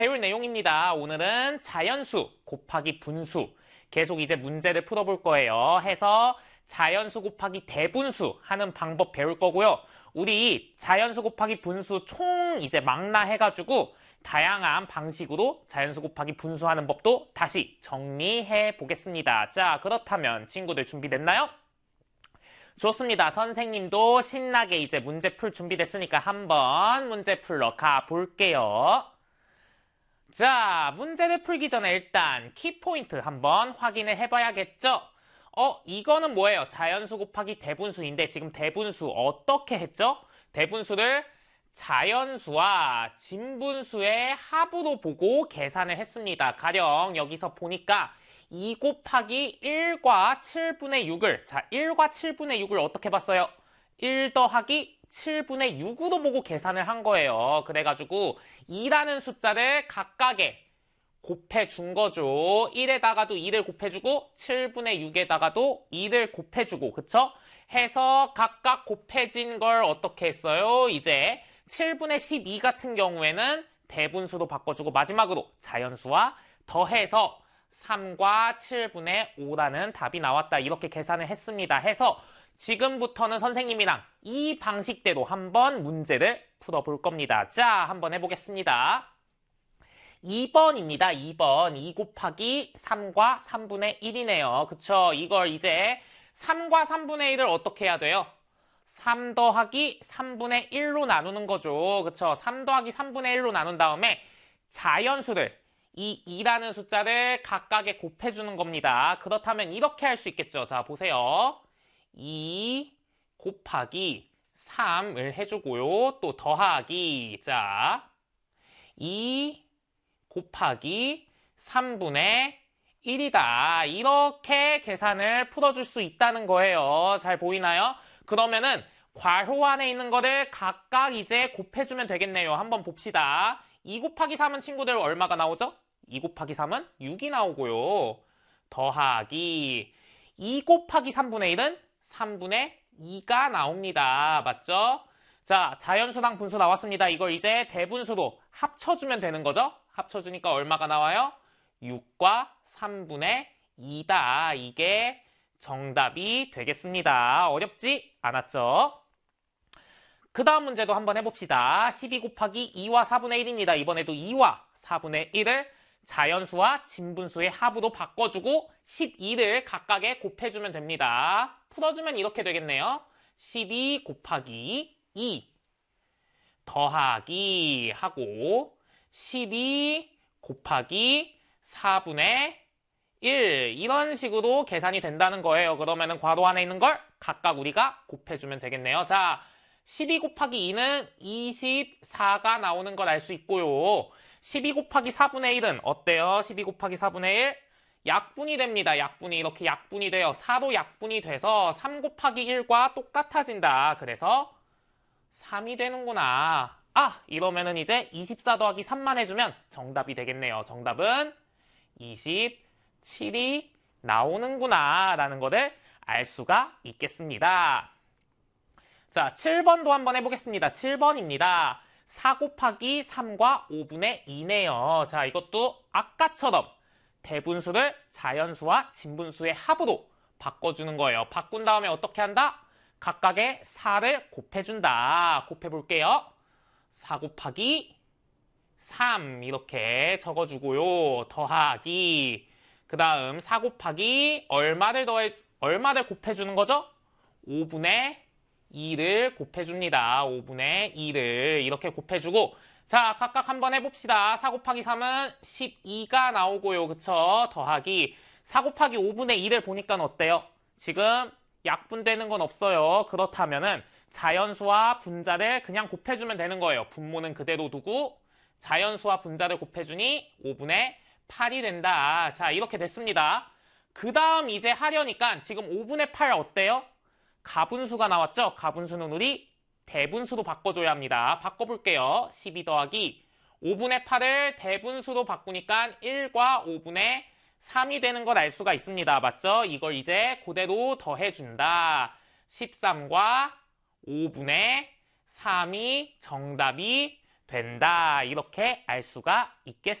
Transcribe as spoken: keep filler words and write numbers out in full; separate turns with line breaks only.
배울 내용입니다. 오늘은 자연수 곱하기 분수 계속 이제 문제를 풀어볼 거예요. 해서 자연수 곱하기 대분수 하는 방법 배울 거고요. 우리 자연수 곱하기 분수 총 이제 망라해가지고 다양한 방식으로 자연수 곱하기 분수하는 법도 다시 정리해 보겠습니다. 자, 그렇다면 친구들 준비됐나요? 좋습니다. 선생님도 신나게 이제 문제 풀 준비됐으니까 한번 문제 풀러 가볼게요. 자, 문제를 풀기 전에 일단 키포인트 한번 확인을 해봐야겠죠? 어, 이거는 뭐예요? 자연수 곱하기 대분수인데 지금 대분수 어떻게 했죠? 대분수를 자연수와 진분수의 합으로 보고 계산을 했습니다. 가령 여기서 보니까 이 곱하기 일과 칠분의 육을 자, 일과 칠분의 육을 어떻게 봤어요? 일 더하기 칠분의 육으로 보고 계산을 한 거예요. 그래가지고 이라는 숫자를 각각에 곱해준 거죠. 일에다가도 이를 곱해주고 칠분의 육에다가도 이를 곱해주고 그쵸? 해서 각각 곱해진 걸 어떻게 했어요? 이제 칠분의 십이 같은 경우에는 대분수로 바꿔주고 마지막으로 자연수와 더해서 삼과 칠분의 오라는 답이 나왔다. 이렇게 계산을 했습니다. 해서 지금부터는 선생님이랑 이 방식대로 한번 문제를 풀어볼 겁니다. 자, 한번 해보겠습니다. 이 번입니다. 이 번. 이 곱하기 삼과 삼분의 일이네요. 그쵸? 이걸 이제 삼과 삼분의 일을 어떻게 해야 돼요? 삼 더하기 삼분의 일로 나누는 거죠. 그쵸? 삼 더하기 삼분의 일로 나눈 다음에 자연수를 이 이라는 숫자를 각각에 곱해주는 겁니다. 그렇다면 이렇게 할 수 있겠죠. 자, 보세요. 이 곱하기 삼을 해주고요. 또 더하기 자, 이 곱하기 삼분의 일이다. 이렇게 계산을 풀어줄 수 있다는 거예요. 잘 보이나요? 그러면은 괄호 안에 있는 거를 각각 이제 곱해주면 되겠네요. 한번 봅시다. 이 곱하기 삼은 친구들 얼마가 나오죠? 이 곱하기 삼은 육이 나오고요. 더하기 이 곱하기 삼분의 일은 삼분의 이가 나옵니다. 맞죠? 자, 자연수랑 분수 나왔습니다. 이걸 이제 대분수로 합쳐주면 되는 거죠? 합쳐주니까 얼마가 나와요? 육과 삼분의 이다. 이게 정답이 되겠습니다. 어렵지 않았죠? 그 다음 문제도 한번 해봅시다. 십이 곱하기 이와 사분의 일입니다. 이번에도 이와 사분의 일을 자연수와 진분수의 합으로 바꿔주고 십이를 각각에 곱해주면 됩니다. 풀어주면 이렇게 되겠네요. 십이 곱하기 이 더하기 하고 십이 곱하기 사분의 일 이런 식으로 계산이 된다는 거예요. 그러면은 괄호 안에 있는 걸 각각 우리가 곱해주면 되겠네요. 자, 십이 곱하기 이는 이십사가 나오는 걸 알 수 있고요. 십이 곱하기 사분의 일은 어때요? 십이 곱하기 사분의 일 약분이 됩니다. 약분이 이렇게 약분이 돼요. 사도 약분이 돼서 삼 곱하기 일과 똑같아진다. 그래서 삼이 되는구나. 아, 이러면은 이제 이십사 더하기 삼만 해주면 정답이 되겠네요. 정답은 이십칠이 나오는구나 라는 것을 알 수가 있겠습니다. 자, 칠 번도 한번 해보겠습니다. 칠 번입니다. 사 곱하기 삼과 오분의 이네요. 자, 이것도 아까처럼 대분수를 자연수와 진분수의 합으로 바꿔주는 거예요. 바꾼 다음에 어떻게 한다? 각각의 사를 곱해준다. 곱해볼게요. 사 곱하기 삼 이렇게 적어주고요. 더하기 그 다음 사 곱하기 얼마를 더해 얼마를 곱해주는 거죠? 오분의 이를 곱해줍니다. 오분의 이를 이렇게 곱해주고 자, 각각 한번 해봅시다. 사 곱하기 삼은 십이가 나오고요. 그쵸? 더하기 사 곱하기 오분의 이를 보니까 어때요? 지금 약분되는 건 없어요. 그렇다면은 자연수와 분자를 그냥 곱해주면 되는 거예요. 분모는 그대로 두고 자연수와 분자를 곱해주니 오분의 팔이 된다. 자, 이렇게 됐습니다. 그 다음 이제 하려니까 지금 오분의 팔 어때요? 가분수가 나왔죠? 가분수는 우리 대분수로 바꿔줘야 합니다. 바꿔볼게요. 십이 더하기 오분의 팔을 대분수로 바꾸니까 일과 오분의 삼이 되는 걸 알 수가 있습니다. 맞죠? 이걸 이제 그대로 더해준다. 십삼과 오분의 삼이 정답이 된다. 이렇게 알 수가 있겠습니다.